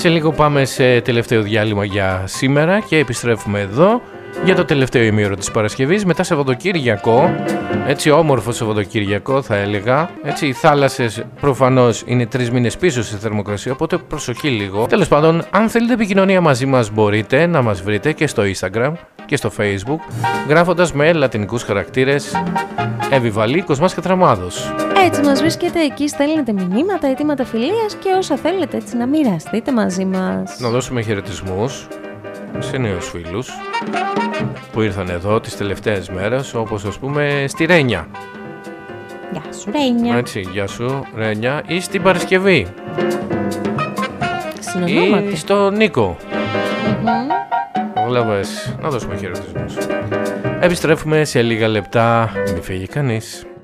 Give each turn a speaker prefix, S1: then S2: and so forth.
S1: Σε λίγο πάμε σε τελευταίο διάλειμμα για σήμερα και επιστρέφουμε εδώ για το τελευταίο ημίωρο της Παρασκευής. Μετά Σαββατοκύριακο, έτσι όμορφο Σαββατοκύριακο θα έλεγα. Έτσι οι θάλασσες προφανώς είναι 3 μήνες πίσω σε θερμοκρασία, οπότε προσοχή λίγο. Τέλος πάντων, αν θέλετε επικοινωνία μαζί μας μπορείτε να μας βρείτε και στο Instagram και στο Facebook, γράφοντας με λατινικούς χαρακτήρες Εβιβαλή Κοσμάς Κατραμάδος.
S2: Έτσι μας βρίσκετε εκεί, στέλνετε μηνύματα, αιτήματα φιλίας και όσα θέλετε έτσι να μοιραστείτε μαζί μας.
S1: Να δώσουμε χαιρετισμούς σε νέους φίλους που ήρθαν εδώ τις τελευταίες μέρες, όπως ας πούμε στη Ρένια.
S2: Γεια σου Ρένια.
S1: Έτσι, γεια σου Ρένια. Ή στην Παρασκευή.
S2: Συνονόματι.
S1: Ή στο Νίκο. Βλέπεις, να δώσουμε χαιρετισμούς. Επιστρέφουμε σε λίγα λεπτά, μην φύγει κανείς.